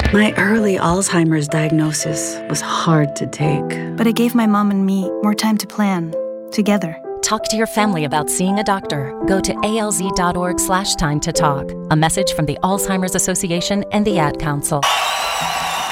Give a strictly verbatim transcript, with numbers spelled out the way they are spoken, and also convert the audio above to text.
My early Alzheimer's diagnosis was hard to take. But it gave my mom and me more time to plan, together. Talk to your family about seeing a doctor. Go to alz.org slash time to talk. A message from the Alzheimer's Association and the Ad Council.